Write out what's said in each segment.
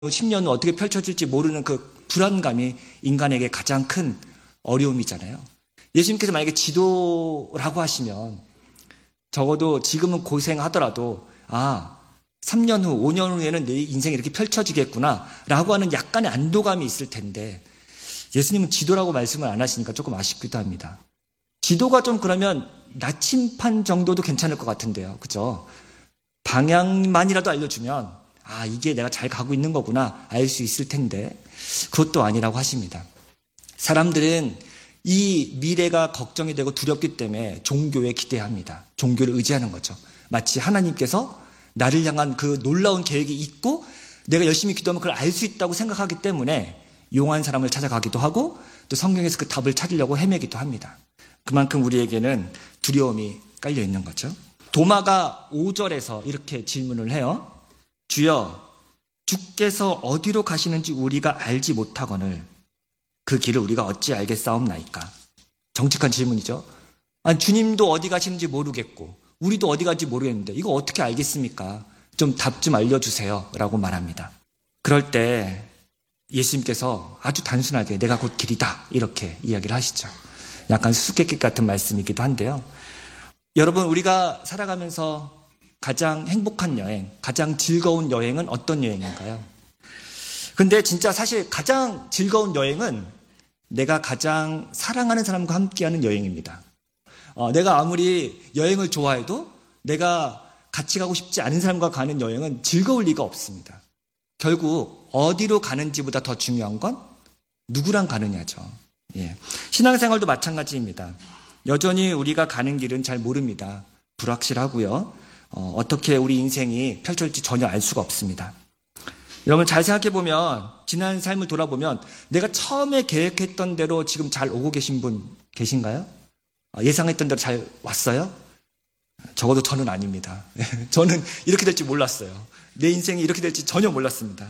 10년 후 어떻게 펼쳐질지 모르는 그 불안감이 인간에게 가장 큰 어려움이잖아요. 예수님께서 만약에 지도라고 하시면 적어도 지금은 고생하더라도 3년 후, 5년 후에는 내 인생이 이렇게 펼쳐지겠구나 라고 하는 약간의 안도감이 있을 텐데 예수님은 지도라고 말씀을 안 하시니까 조금 아쉽기도 합니다. 지도가 좀 그러면 나침판 정도도 괜찮을 것 같은데요. 그죠? 방향만이라도 알려주면 이게 내가 잘 가고 있는 거구나 알 수 있을 텐데 그것도 아니라고 하십니다. 사람들은 이 미래가 걱정이 되고 두렵기 때문에 종교에 기대합니다. 종교를 의지하는 거죠. 마치 하나님께서 나를 향한 그 놀라운 계획이 있고 내가 열심히 기도하면 그걸 알 수 있다고 생각하기 때문에 용한 사람을 찾아가기도 하고 또 성경에서 그 답을 찾으려고 헤매기도 합니다. 그만큼 우리에게는 두려움이 깔려 있는 거죠. 도마가 5절에서 이렇게 질문을 해요. 주여, 주께서 어디로 가시는지 우리가 알지 못하거늘 그 길을 우리가 어찌 알겠사옵나이까? 정직한 질문이죠. 주님도 어디 가시는지 모르겠고 우리도 어디 갈지 모르겠는데 이거 어떻게 알겠습니까? 좀 답 좀 알려주세요 라고 말합니다. 그럴 때 예수님께서 아주 단순하게 내가 곧 길이다 이렇게 이야기를 하시죠. 약간 수수께끼 같은 말씀이기도 한데요. 여러분, 우리가 살아가면서 가장 행복한 여행, 가장 즐거운 여행은 어떤 여행인가요? 근데 진짜 사실 가장 즐거운 여행은 내가 가장 사랑하는 사람과 함께하는 여행입니다. 내가 아무리 여행을 좋아해도 내가 같이 가고 싶지 않은 사람과 가는 여행은 즐거울 리가 없습니다. 결국 어디로 가는지보다 더 중요한 건 누구랑 가느냐죠. 신앙생활도 마찬가지입니다. 여전히 우리가 가는 길은 잘 모릅니다. 불확실하고요. 어떻게 우리 인생이 펼쳐질지 전혀 알 수가 없습니다. 여러분 잘 생각해보면 지난 삶을 돌아보면 내가 처음에 계획했던 대로 지금 잘 오고 계신 분 계신가요? 예상했던 대로 잘 왔어요? 적어도 저는 아닙니다. 저는 이렇게 될지 몰랐어요. 내 인생이 이렇게 될지 전혀 몰랐습니다.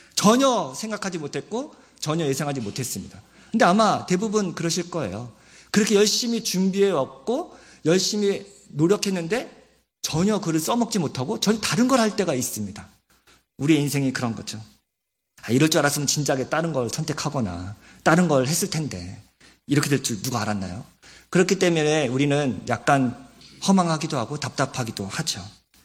전혀 생각하지 못했고 전혀 예상하지 못했습니다. 근데 아마 대부분 그러실 거예요. 그렇게 열심히 준비해왔고 열심히 노력했는데 전혀 글을 써먹지 못하고 전혀 다른 걸 할 때가 있습니다. 우리의 인생이 그런 거죠. 이럴 줄 알았으면 진작에 다른 걸 선택하거나 다른 걸 했을 텐데 이렇게 될 줄 누가 알았나요? 그렇기 때문에 우리는 약간 허망하기도 하고 답답하기도 하죠.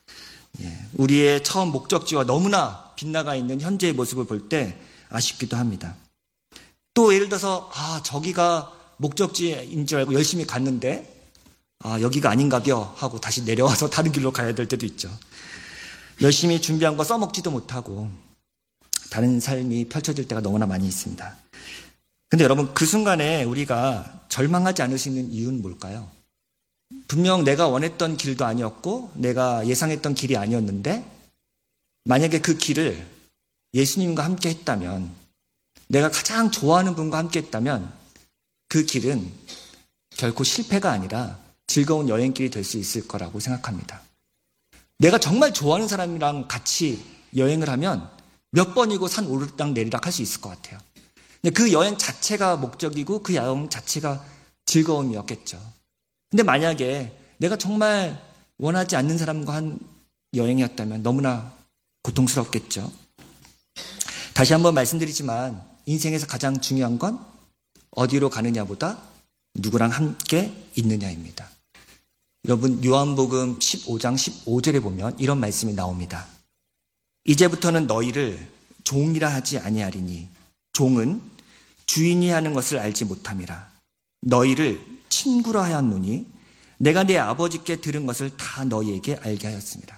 우리의 처음 목적지와 너무나 빗나가 있는 현재의 모습을 볼 때 아쉽기도 합니다. 또 예를 들어서 저기가 목적지인 줄 알고 열심히 갔는데 여기가 아닌가벼 하고 다시 내려와서 다른 길로 가야 될 때도 있죠. 열심히 준비한 거 써먹지도 못하고 다른 삶이 펼쳐질 때가 너무나 많이 있습니다. 근데 여러분 그 순간에 우리가 절망하지 않을 수 있는 이유는 뭘까요? 분명 내가 원했던 길도 아니었고 내가 예상했던 길이 아니었는데 만약에 그 길을 예수님과 함께 했다면 내가 가장 좋아하는 분과 함께 했다면 그 길은 결코 실패가 아니라 즐거운 여행길이 될 수 있을 거라고 생각합니다. 내가 정말 좋아하는 사람이랑 같이 여행을 하면 몇 번이고 산 오르락 내리락 할 수 있을 것 같아요. 근데 그 여행 자체가 목적이고 그 여행 자체가 즐거움이었겠죠. 근데 만약에 내가 정말 원하지 않는 사람과 한 여행이었다면 너무나 고통스럽겠죠. 다시 한번 말씀드리지만 인생에서 가장 중요한 건 어디로 가느냐보다 누구랑 함께 있느냐입니다. 여러분 요한복음 15장 15절에 보면 이런 말씀이 나옵니다. 이제부터는 너희를 종이라 하지 아니하리니 종은 주인이 하는 것을 알지 못함이라. 너희를 친구라 하였노니 내가 내 아버지께 들은 것을 다 너희에게 알게 하였습니다.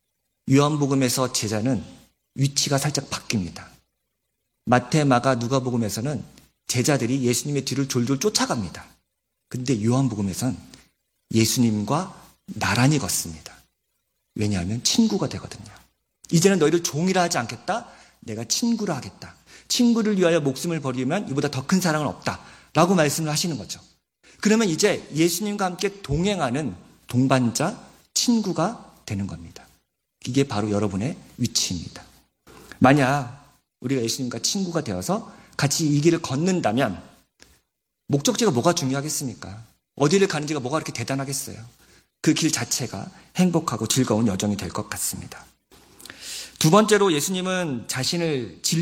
요한복음에서 제자는 위치가 살짝 바뀝니다. 마태, 마가, 누가복음에서는 제자들이 예수님의 뒤를 졸졸 쫓아갑니다. 근데 요한복음에서는 예수님과 나란히 걷습니다. 왜냐하면 친구가 되거든요. 이제는 너희를 종이라 하지 않겠다. 내가 친구라 하겠다. 친구를 위하여 목숨을 버리면 이보다 더 큰 사랑은 없다. 라고 말씀을 하시는 거죠. 그러면 이제 예수님과 함께 동행하는 동반자, 친구가 되는 겁니다. 이게 바로 여러분의 위치입니다. 만약 우리가 예수님과 친구가 되어서 같이 이 길을 걷는다면 목적지가 뭐가 중요하겠습니까? 어디를 가는지가 뭐가 그렇게 대단하겠어요? 그 길 자체가 행복하고 즐거운 여정이 될 것 같습니다. 두 번째로 예수님은 자신을